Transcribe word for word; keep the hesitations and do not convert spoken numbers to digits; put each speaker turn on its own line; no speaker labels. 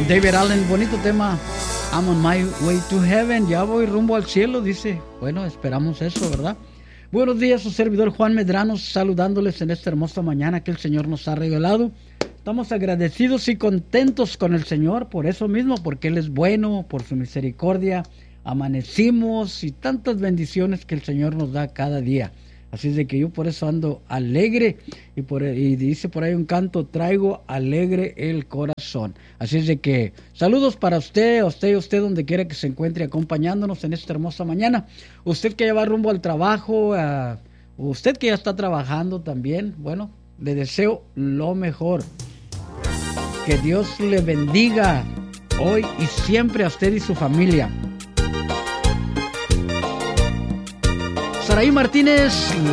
David Allen, bonito tema. I'm on my way to heaven. Ya voy rumbo al cielo, dice. Bueno, esperamos eso, ¿verdad? Buenos días, su servidor Juan Medrano, saludándoles en esta hermosa mañana que el Señor nos ha regalado. Estamos agradecidos y contentos con el Señor por eso mismo, porque Él es bueno, por su misericordia. Amanecimos y tantas bendiciones que el Señor nos da cada día. Así es de que yo por eso ando alegre y, por, y dice por ahí un canto, traigo alegre el corazón. Así es de que saludos para usted, a usted y a usted donde quiera que se encuentre acompañándonos en esta hermosa mañana. Usted que ya va rumbo al trabajo, uh, usted que ya está trabajando también, bueno, le deseo lo mejor. Que Dios le bendiga hoy y siempre a usted y su familia. Saraí Martínez.